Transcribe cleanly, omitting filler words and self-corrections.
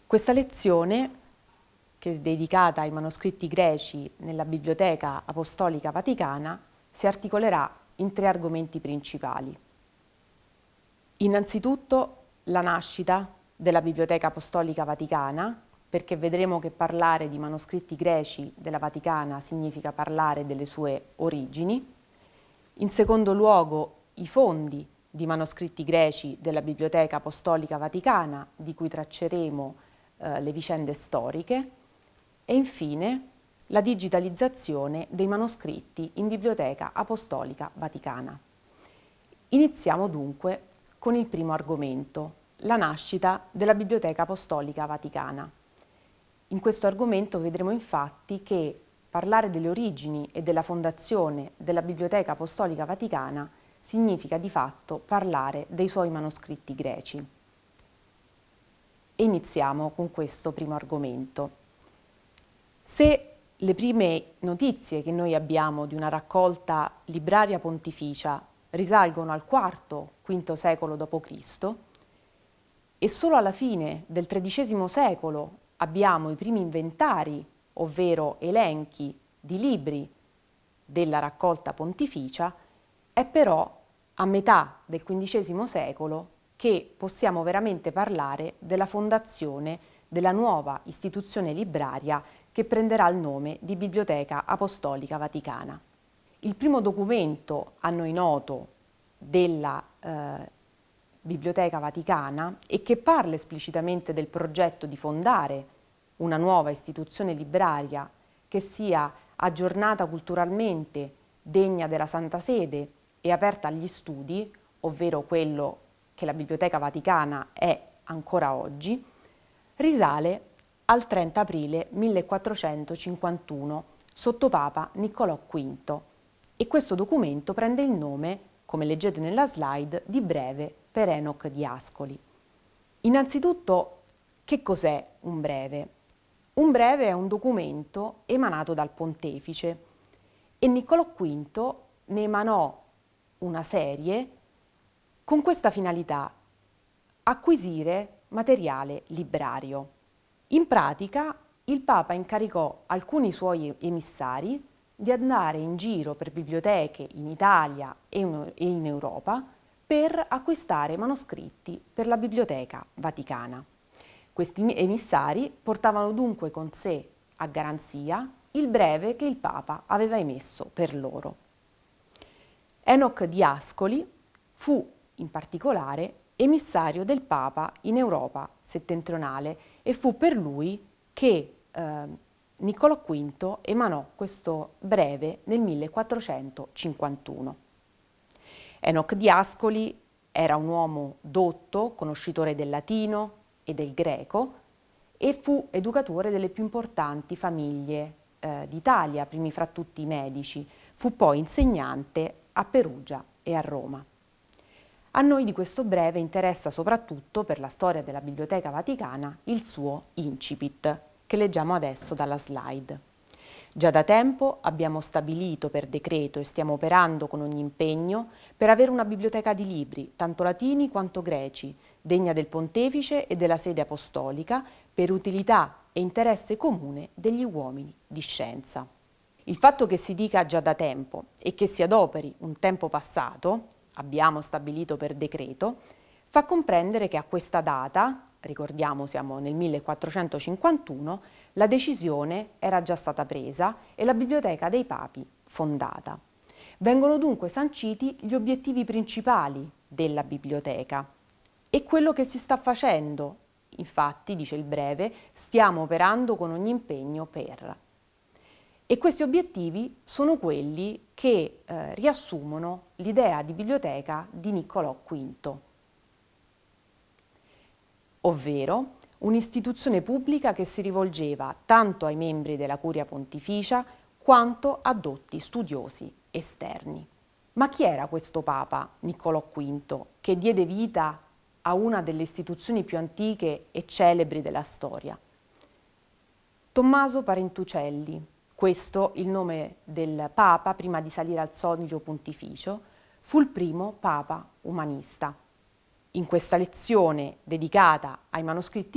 Questa lezione, che è dedicata ai manoscritti greci nella Biblioteca Apostolica Vaticana, si articolerà in 3 argomenti principali. Innanzitutto la nascita della Biblioteca Apostolica Vaticana, perché vedremo che parlare di manoscritti greci della Vaticana significa parlare delle sue origini. In secondo luogo, i fondi di manoscritti greci della Biblioteca Apostolica Vaticana, di cui tracceremo le vicende storiche. E infine la digitalizzazione dei manoscritti in Biblioteca Apostolica Vaticana. Iniziamo dunque con il primo argomento, la nascita della Biblioteca Apostolica Vaticana. In questo argomento vedremo infatti che parlare delle origini e della fondazione della Biblioteca Apostolica Vaticana significa di fatto parlare dei suoi manoscritti greci. E iniziamo con questo primo argomento. Se le prime notizie che noi abbiamo di una raccolta libraria pontificia risalgono al IV-V secolo d.C. e solo alla fine del XIII secolo abbiamo i primi inventari, ovvero elenchi di libri della raccolta pontificia, è però a metà del XV secolo che possiamo veramente parlare della fondazione della nuova istituzione libraria che prenderà il nome di Biblioteca Apostolica Vaticana. Il primo documento a noi noto della Biblioteca Vaticana e che parla esplicitamente del progetto di fondare una nuova istituzione libraria che sia aggiornata culturalmente, degna della Santa Sede e aperta agli studi, ovvero quello che la Biblioteca Vaticana è ancora oggi, risale al 30 aprile 1451 sotto Papa Niccolò V e questo documento prende il nome, come leggete nella slide, di Breve per Enoch di Ascoli. Innanzitutto, che cos'è un breve? Un breve è un documento emanato dal pontefice e Niccolò V ne emanò una serie con questa finalità: acquisire materiale librario. In pratica, il Papa incaricò alcuni suoi emissari di andare in giro per biblioteche in Italia e in Europa per acquistare manoscritti per la Biblioteca Vaticana. Questi emissari portavano dunque con sé a garanzia il breve che il Papa aveva emesso per loro. Enoch di Ascoli fu in particolare emissario del Papa in Europa settentrionale e fu per lui che Niccolò V emanò questo breve nel 1451. Enoch di Ascoli era un uomo dotto, conoscitore del latino e del greco e fu educatore delle più importanti famiglie d'Italia, primi fra tutti i medici. Fu poi insegnante a Perugia e a Roma. A noi di questo breve interessa soprattutto, per la storia della Biblioteca Vaticana, il suo incipit, che leggiamo adesso dalla slide. Già da tempo abbiamo stabilito per decreto e stiamo operando con ogni impegno per avere una biblioteca di libri, tanto latini quanto greci, degna del Pontefice e della Sede Apostolica, per utilità e interesse comune degli uomini di scienza. Il fatto che si dica già da tempo e che si adoperi un tempo passato, abbiamo stabilito per decreto, fa comprendere che a questa data, ricordiamo siamo nel 1451, la decisione era già stata presa e la Biblioteca dei Papi fondata. Vengono dunque sanciti gli obiettivi principali della biblioteca e quello che si sta facendo. Infatti, dice il breve, stiamo operando con ogni impegno per. E questi obiettivi sono quelli che riassumono l'idea di biblioteca di Niccolò V, ovvero un'istituzione pubblica che si rivolgeva tanto ai membri della Curia Pontificia quanto a dotti studiosi esterni. Ma chi era questo Papa Niccolò V che diede vita a una delle istituzioni più antiche e celebri della storia? Tommaso Parentucelli. Questo il nome del Papa prima di salire al soglio pontificio, fu il primo Papa umanista. In questa lezione dedicata ai manoscritti